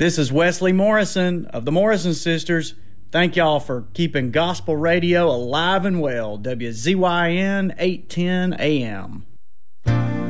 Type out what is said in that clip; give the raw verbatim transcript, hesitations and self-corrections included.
This is Wesley Morrison of the Morrison Sisters. Thank y'all for keeping gospel radio alive and well. W Z Y N eight ten A M.